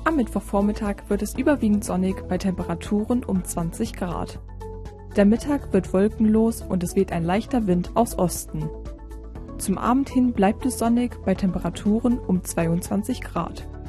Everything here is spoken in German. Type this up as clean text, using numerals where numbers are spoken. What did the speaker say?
Am Mittwochvormittag wird es überwiegend sonnig bei Temperaturen um 20 Grad. Der Mittag wird wolkenlos und es weht ein leichter Wind aus Osten. Zum Abend hin bleibt es sonnig bei Temperaturen um 22 Grad.